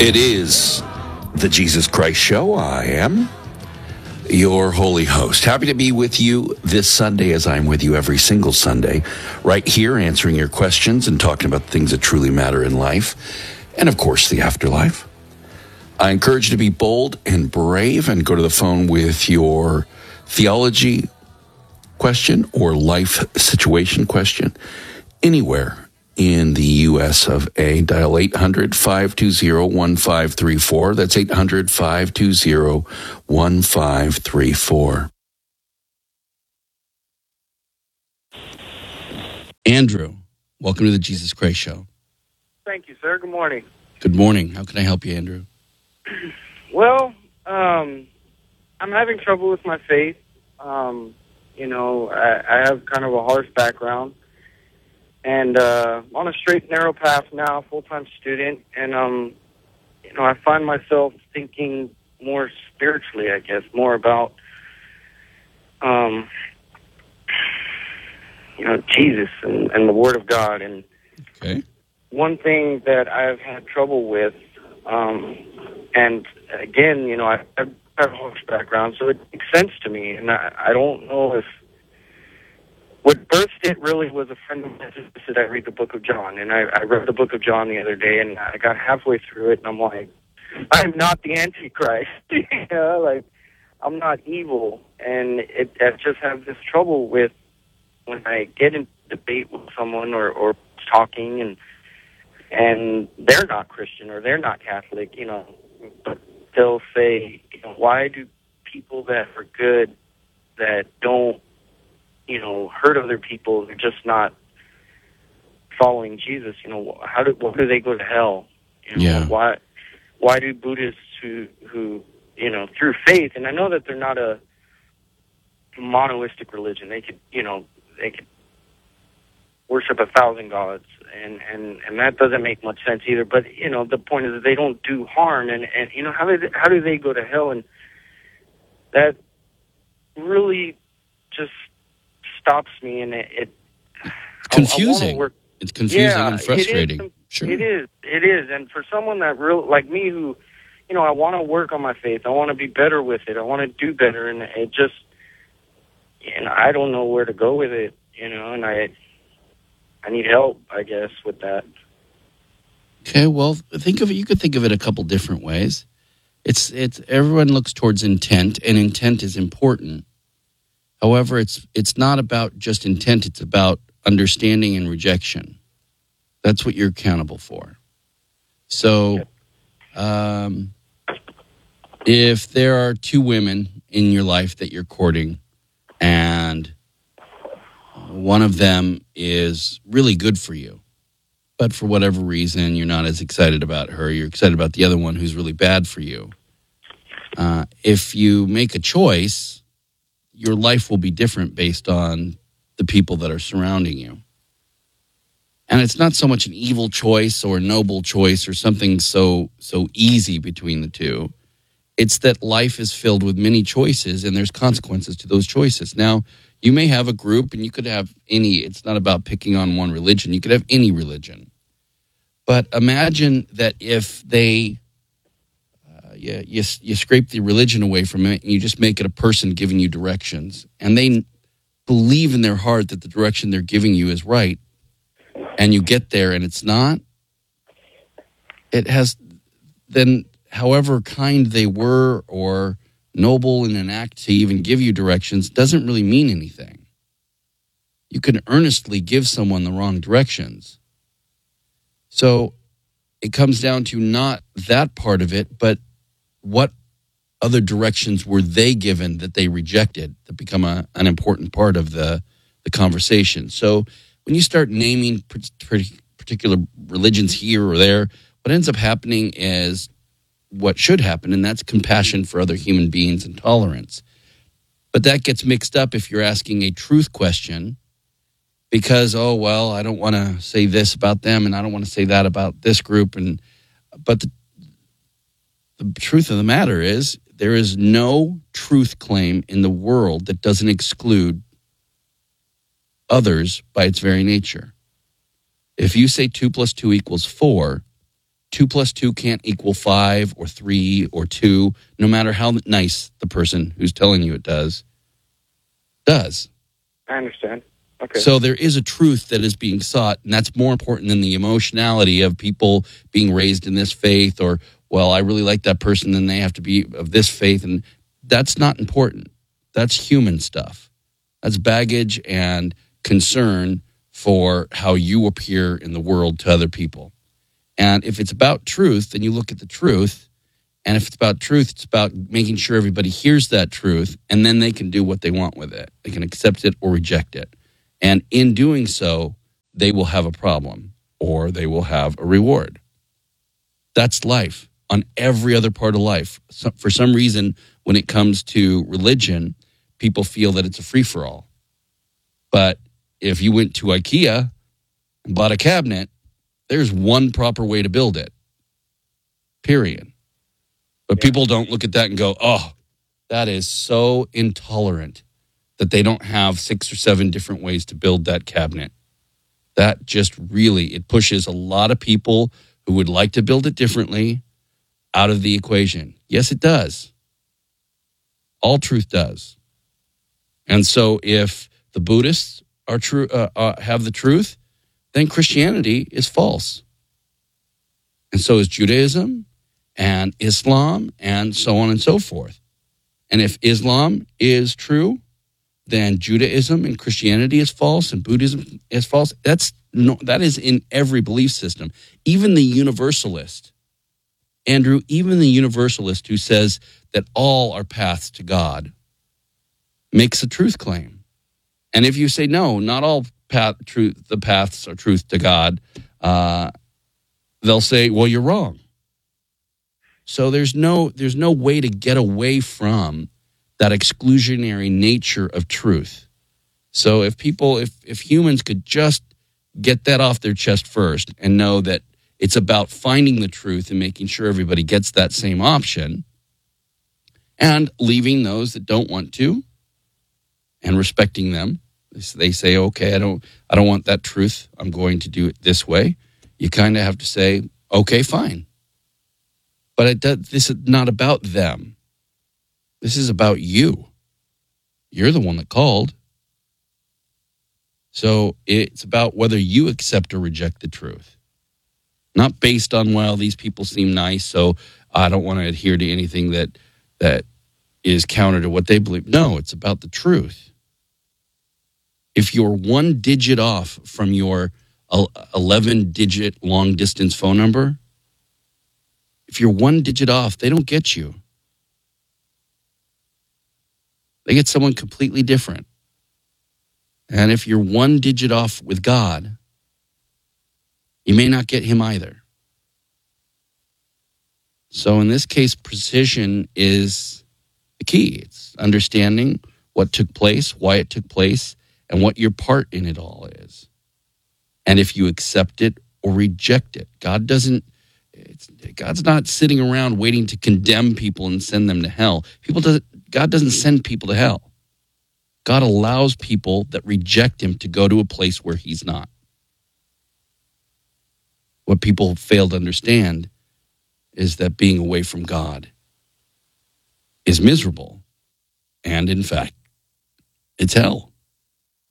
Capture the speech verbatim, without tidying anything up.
It is the Jesus Christ Show. I am your holy host. Happy to be with you this Sunday, as I'm with you every single Sunday, right here answering your questions and talking about things that truly matter in life, and of course the afterlife. I encourage you to be bold and brave and go to the phone with your theology question or life situation question anywhere in the U S of A. Dial eight hundred, five two zero, one five three four. That's eight hundred, five two zero, one five three four. Andrew, welcome to the Jesus Christ Show. Thank you, sir. Good morning. Good morning. How can I help you, Andrew? Well, um, I'm having trouble with my faith. Um, you know, I, I have kind of a harsh background. And uh, on a straight and narrow path now, full-time student, and um, you know, I find myself thinking more spiritually, I guess, more about, um, you know, Jesus and, and the Word of God. And okay. One thing that I've had trouble with, um, and again, you know, I, I have a harsh background, so it makes sense to me, and I, I don't know if what birthed it really was a friend of mine suggested I read the book of John, and I, I read the book of John the other day, and I got halfway through it, and I'm like, I'm not the Antichrist, you know, like, I'm not evil, and it, I just have this trouble with when I get in debate with someone or, or talking, and and they're not Christian or they're not Catholic, you know, but they'll say, you know, why do people that are good, that don't, you know, hurt other people, they're just not following Jesus, you know, how do, why do they go to hell? You know, yeah. Why, why do Buddhists who, who, you know, through faith, and I know that they're not a monoistic religion, they could, you know, they could worship a thousand gods, and, and, and that doesn't make much sense either, but, you know, the point is that they don't do harm, and, and you know, how do they, how do they go to hell? And that really just stops me, and it, it it's confusing. I, I work, it's confusing yeah, and frustrating. It is, sure. It is. It is. And for someone that real like me, who, you know, I want to work on my faith. I want to be better with it. I want to do better, and it just, and I don't know where to go with it, you know, and I, I need help, I guess, with that. Okay. Well, think of it. You could think of it a couple different ways. It's it's everyone looks towards intent, and intent is important. However, it's it's not about just intent. It's about understanding and rejection. That's what you're accountable for. So, um, if there are two women in your life that you're courting, and one of them is really good for you, but for whatever reason you're not as excited about her, you're excited about the other one who's really bad for you. Uh, if you make a choice, your life will be different based on the people that are surrounding you. And it's not so much an evil choice or a noble choice or something so so easy between the two. It's that life is filled with many choices, and there's consequences to those choices. Now, you may have a group, and you could have any, it's not about picking on one religion. You could have any religion. But imagine that if they, uh, you, you, you scrape the religion away from it, and you just make it a person giving you directions, and they believe in their heart that the direction they're giving you is right, and you get there and it's not, it has, then however kind they were or noble in an act to even give you directions doesn't really mean anything. You can earnestly give someone the wrong directions. So it comes down to not that part of it, but what other directions were they given that they rejected that become a, an important part of the, the conversation. So when you start naming particular religions here or there, what ends up happening is what should happen, and that's compassion for other human beings and tolerance. But that gets mixed up if you're asking a truth question because, oh, well, I don't want to say this about them and I don't want to say that about this group. And But the, the truth of the matter is there is no truth claim in the world that doesn't exclude others by its very nature. If you say two plus two equals four, Two plus two can't equal five or three or two, no matter how nice the person who's telling you it does, does. I understand. Okay. So there is a truth that is being sought, and that's more important than the emotionality of people being raised in this faith or, well, I really like that person, then they have to be of this faith. And that's not important. That's human stuff. That's baggage and concern for how you appear in the world to other people. And if it's about truth, then you look at the truth. And if it's about truth, it's about making sure everybody hears that truth, and then they can do what they want with it. They can accept it or reject it. And in doing so, they will have a problem or they will have a reward. That's life on every other part of life. So for some reason, when it comes to religion, people feel that it's a free-for-all. But if you went to IKEA and bought a cabinet, there's one proper way to build it, period. But yeah. People don't look at that and go, oh, that is so intolerant that they don't have six or seven different ways to build that cabinet. That just really, it pushes a lot of people who would like to build it differently out of the equation. Yes, it does. All truth does. And so if the Buddhists are true, uh, uh, have the truth, then Christianity is false. And so is Judaism and Islam and so on and so forth. And if Islam is true, then Judaism and Christianity is false and Buddhism is false. That's no, that is in every belief system. Even the universalist, Andrew, even the universalist who says that all are paths to God makes a truth claim. And if you say, no, not all path, truth, the paths are truth to God, uh, they'll say, well, you're wrong. So there's no there's no way to get away from that exclusionary nature of truth. So if people, if, if humans could just get that off their chest first and know that it's about finding the truth and making sure everybody gets that same option and leaving those that don't want to and respecting them. They say, okay, I don't I don't want that truth. I'm going to do it this way. You kind of have to say, okay, fine. But it does, this is not about them. This is about you. You're the one that called. So it's about whether you accept or reject the truth. Not based on, well, these people seem nice, so I don't want to adhere to anything that that is counter to what they believe. No, it's about the truth. If you're one digit off from your eleven-digit long-distance phone number, if you're one digit off, they don't get you. They get someone completely different. And if you're one digit off with God, you may not get him either. So in this case, precision is the key. It's understanding what took place, why it took place, and what your part in it all is. And if you accept it or reject it. God doesn't, it's, God's not sitting around waiting to condemn people and send them to hell. People doesn't, God doesn't send people to hell. God allows people that reject him to go to a place where he's not. What people fail to understand is that being away from God is miserable. And in fact, it's hell.